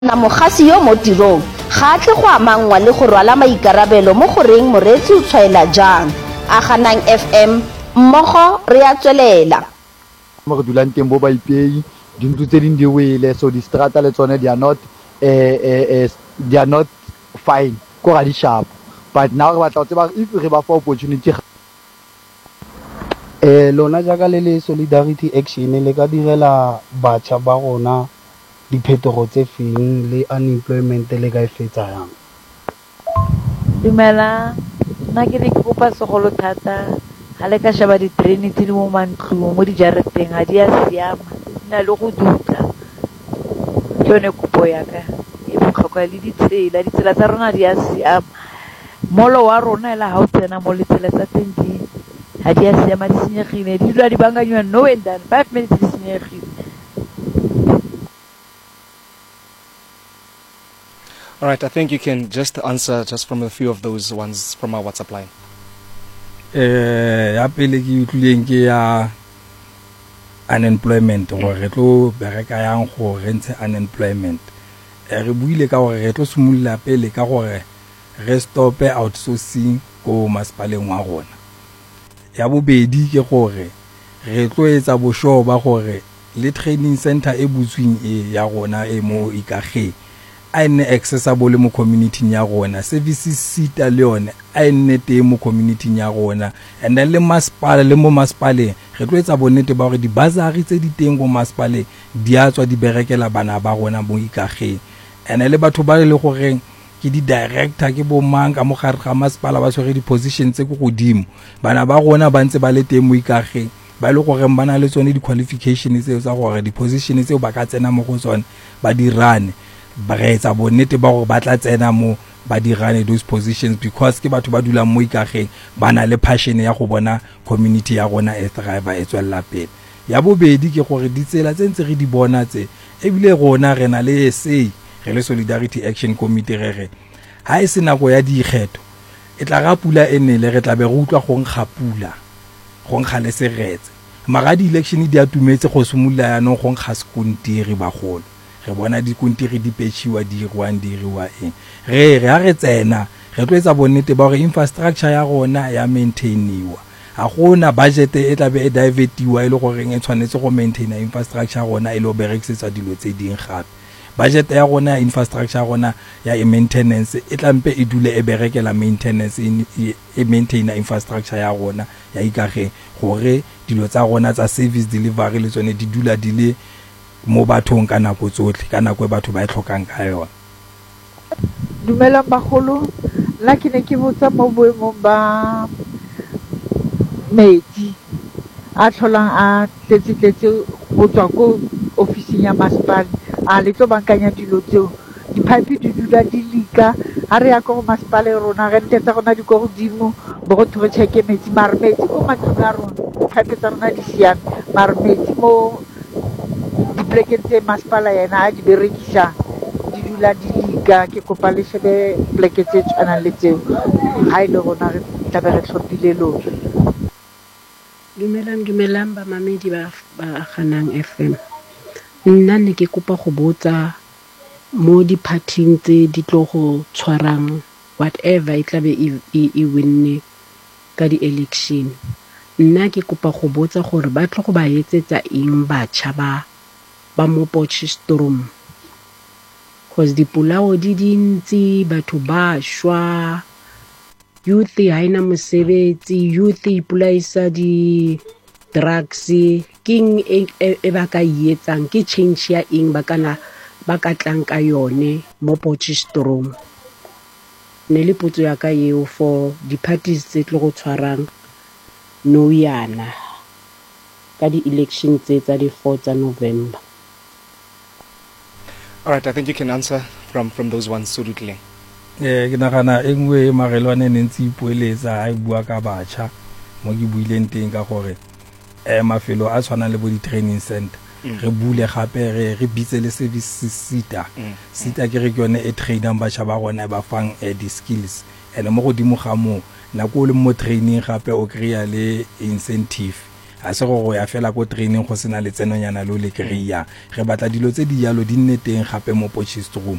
na mogasi yo mo tirong ga a tle go amangwa le go rwala maikarabelo mo goreng moreetsi o tshwaela jang. Aganang FM mmogo re a tswelela. Mo re dulang teng bo ba ipei dintlo tse ding di wele, so di strata le tsone they are not fine ko ga di sharp, but now re batla go tseba if re ba fa opportunity lona jaaka le Solidarity Action le ka direla batjha ba rona diphetogo tse feng le unemployment le ka e fetsa yang? Dumela, nna ke ne ke kopa segolo thata ga le ka sheba diterene tse di mo mantlong mo dijareteng ga di a siama, di na le go dutla. Ke yone kopo yaka e botlhokwa le ditsela tsa rona di a siama. Molo wa rona la ha o tsena mo letsela tsa teng ga di a siama, di senyegile, di dula di bankanywa no and done 5 minutes di senyegile. All right, I think you can just answer just from a few of those ones from our WhatsApp line. Ya pele ke utlwileng ke ya unemployment gore re tlo bereka yang go rentshe unemployment. Re buile ka gore re tlo simolla pele ka gore re stop outsourcing ko masipaleng wa rona. Ya bobedi ke gore re tlo etsa bosho ba gore le training center e butswing e ya rona e mo Ikageng a nne accessible mo community ya rona, services sita le yone a nne teng mo community ya rona, and then le masipala le mo masipaleng re tlo etsa bonnete ba gore di bazari tse di teng go masipaleng di a tswa di berekela bana ba rona mo Ikageng, and le batho ba le goreng ke di director ke bo mang ka mo gare ga masipala ba tshwere di positions tse go godimo, bana ba rona ba ntse ba le teng mo Ikageng ba le gore bana le tsone di qualifications tse tsa gore di positions tse ba ka tsena mo go tsone ba di rane ba retsa bonnete ba gore ba tla tsena mo ba di rane those positions, because ke batho ba dulang mo Ikageng ba na le passion ya go bona community ya rona e thrive e tswella pele. Ya bobedi ke gore ditsela tse ntse re di bona tse ebile rona re na le say re le Solidarity Action Committee re ha e se nako ya dikgetho e tla ga pula enele re tla be re utlwa go nkga pula go nkga le seretse mara di election di atumetse go simolla ya no go nkga skontiri ba golo re bona dikontiri di pechiwa di iriwa eng re ha re tsena re tlo etsa bonnete ba gore infrastructure ya rona ya maintainiwa, a gona budget e tla be e divertiwa ile gore e tshwanetse go maintaina infrastructure ya rona ile o berekisetsa dilo tse ding gape. Budget ya rona infrastructure ya rona ya maintenance e tlampe e dule e berekela maintenance e maintaina infrastructure ya rona ya Ikageng gore dilo tsa rona tsa service delivery le tsone di dula di le mo bathong ka nako tsotlhe ka nako e batho ba e tlhokang ka yona. Dumelang bagolo, la ke ne ke botsa mo boemong ba metsi a tlholang a tletse go tswa ko ofising ya masepala a le tlo bankanya dilo tseo dipipe di dula di lika ha re ya ko masepala rona re ntetsa gona di go godimo bo go thore check metsi mara metsi ko matlong a rona pipe tsa rona di siame mara metsi mo plekeng tse masepala yena a di berekisa di dula di lika. Ke kopa le shebe pleke tse tshwanang le tseo ha ile rona re tla be re tlhophile lona. Dumelang ba mamedi ba Aganang FM. Nna ne ke kopa go botsa mo di-parting tse di tlo go tshwarang whatever e tlabe e winne ka di-election. Nna ke kopa go botsa gore ba tlo go ba etsetsa eng batjha ba mo Potchefstroom, cause dipolao di dintsi batho ba shwa, youth ha ina mosebetsi, youth ipolaisa di drugs, king e ba ka etsang ke change ya eng ba ka tlang ka yone mo Potchefstroom. Ne le potso ya ka eo for di-parties tse tlo go tshwarang nou yana ka di-election tse tsa di 4 tsa November. All right, I think you can answer from those ones suitably. Ke nagana engwe magelwane ne ntse ipoeletsa a bua ka batjha mo ke buileng teng ka gore mafelo a tshwana le bo di training center re bule gape re bitse le service sita ke re ke yone e trainang batjha ba rona ba fang di skills, and mo godimo ga mo nako le mo training gape o kreya le incentive a se go ya fela ko training go sena le tsenonyana lo le kry-a re batla dilo tse di yalo di nne teng gape mo Potchefstroom